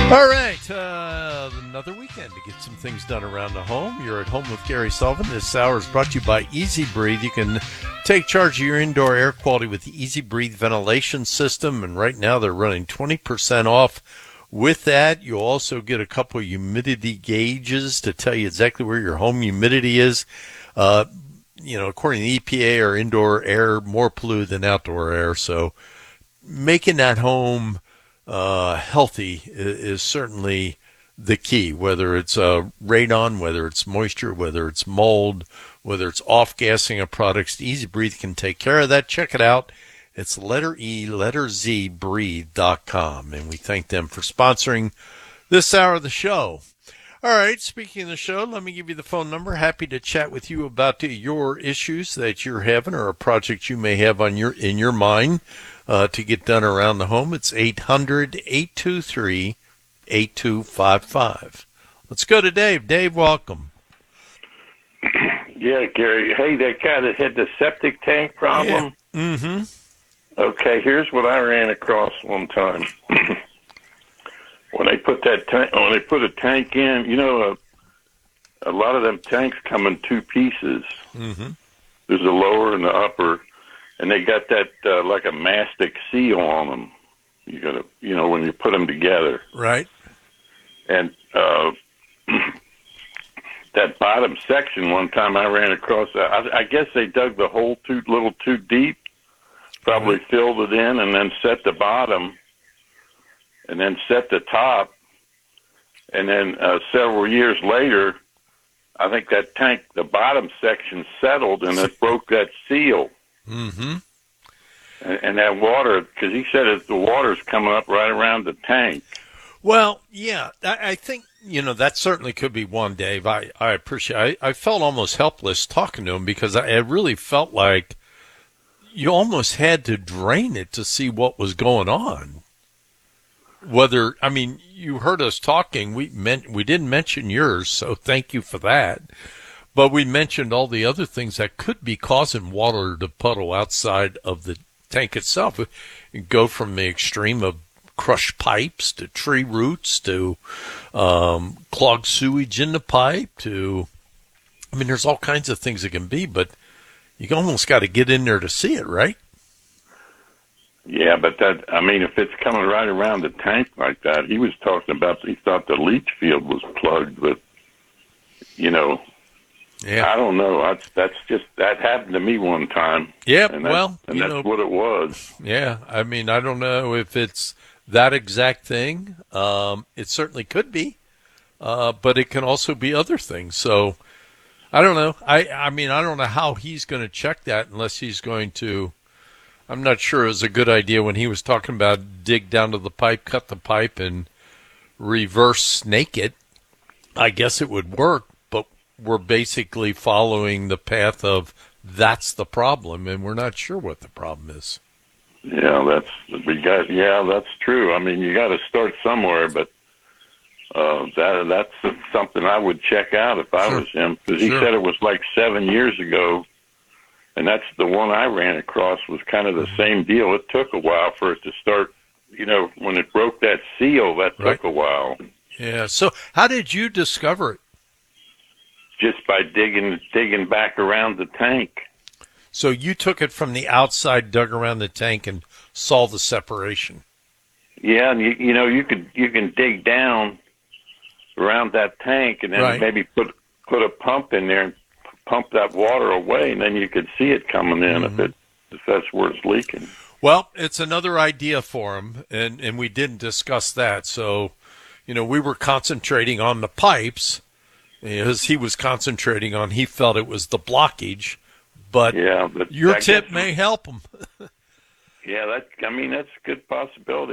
All right, another weekend to get some things done around the home. You're at home with Gary Sullivan. This hour is brought to you by Easy Breathe. You can take charge of your indoor air quality with the Easy Breathe ventilation system, and right now they're running 20% off. With that, you'll also get a couple of humidity gauges to tell you exactly where your home humidity is. According to the EPA, our indoor air more polluted than outdoor air, so making that home healthy is certainly the key, whether it's radon, whether it's moisture, whether it's mold, whether it's off-gassing of products. Easy Breathe can take care of that. Check it out. It's letter E, letter Z, breathe.com. And we thank them for sponsoring this hour of the show. All right, speaking of the show, let me give you the phone number. Happy to chat with you about your issues that you're having or a project you may have in your mind to get done around the home. It's 800-823-8255. Let's go to Dave. Dave, welcome. Yeah, Gary. Hey, that guy that had the septic tank problem? Yeah. Mm-hmm. Okay, here's what I ran across one time. When they put a tank in, a lot of them tanks come in two pieces. Mm-hmm. There's a lower and the upper, and they got that like a mastic seal on them. You gotta, when you put them together, right? And that bottom section, one time I ran across, I guess they dug the hole too deep, probably filled it in, and then set the bottom, and then set the top, and then several years later, I think that tank, the bottom section settled, and it broke that seal. Mm-hmm. And that water, because he said the water's coming up right around the tank. Well, yeah, I think, that certainly could be one, Dave. I appreciate it. I felt almost helpless talking to him because I really felt like you almost had to drain it to see what was going on. You heard us talking. We didn't mention yours, so thank you for that. But we mentioned all the other things that could be causing water to puddle outside of the tank itself. It go from the extreme of crushed pipes to tree roots to clogged sewage in the pipe to, there's all kinds of things it can be, but you almost got to get in there to see it, right? Yeah, but if it's coming right around the tank like that, he was talking about, he thought the leach field was plugged, but, Yeah. I don't know. That happened to me one time. Yeah, and that's what it was. Yeah, I don't know if it's that exact thing. It certainly could be, but it can also be other things. So I don't know. I don't know how he's going to check that unless he's going to. I'm not sure it was a good idea when he was talking about dig down to the pipe, cut the pipe, and reverse snake it. I guess it would work, but we're basically following the path of that's the problem, and we're not sure what the problem is. Yeah, that's true. You got to start somewhere, but that's something I would check out if I was him, because he said it was like 7 years ago, and that's the one I ran across was kind of the same deal. It took a while for it to start. When it broke that seal, that took a while. Yeah. So how did you discover it? Just by digging back around the tank. So you took it from the outside, dug around the tank, and saw the separation. Yeah, and you can dig down around that tank, and then maybe put a pump in there and pump that water away, and then you could see it coming in if that's where it's leaking. Well, it's another idea for him, and we didn't discuss that. So, we were concentrating on the pipes, as he was concentrating on, he felt it was the blockage. But your tip may help them. Yeah, that's a good possibility.